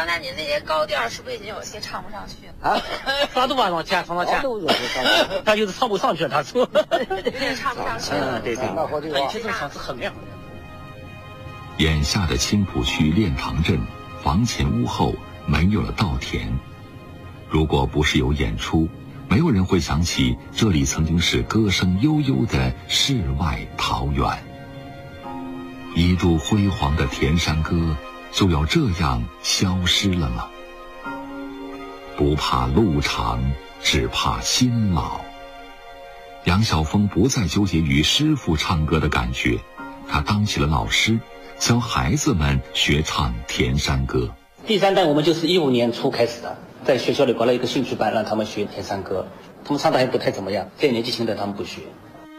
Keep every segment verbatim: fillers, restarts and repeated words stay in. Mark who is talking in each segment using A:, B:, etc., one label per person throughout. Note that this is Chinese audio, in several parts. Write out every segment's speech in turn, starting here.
A: 刚才您那些高调是不是已经有些唱不上去了？
B: 啊，
C: 啥都往前，唱到前，他就是唱不上去了，他说，
A: 有点唱不上去了。
C: 嗯，对对，
B: 那好这个
C: 他以前这嗓子很亮。
D: 眼下的青浦区练塘镇，房前屋后没有了稻田。如果不是有演出，没有人会想起这里曾经是歌声悠悠的世外桃源。一度辉煌的田山歌就要这样消失了吗？不怕路长，只怕心老。杨晓峰不再纠结于师傅唱歌的感觉，他当起了老师，教孩子们学唱田山歌。
C: 第三代我们就是一五年初开始的，在学校里搞了一个兴趣班，让他们学田山歌，他们唱的还不太怎么样，再年纪轻的他们不学。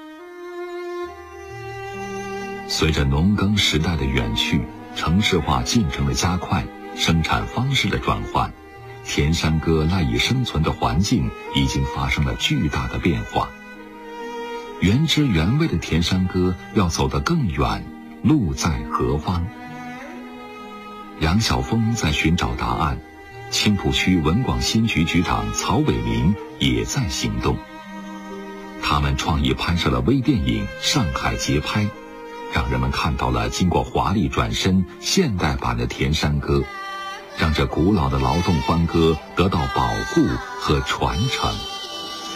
D: 随着农耕时代的远去，城市化进程的加快，生产方式的转换，田山歌赖以生存的环境已经发生了巨大的变化。原汁原味的田山歌要走得更远，路在何方？杨晓峰在寻找答案，青浦区文广新局局长曹伟民也在行动。他们创意拍摄了微电影《上海节拍》，让人们看到了经过华丽转身现代版的田山歌，让这古老的劳动欢歌得到保护和传承。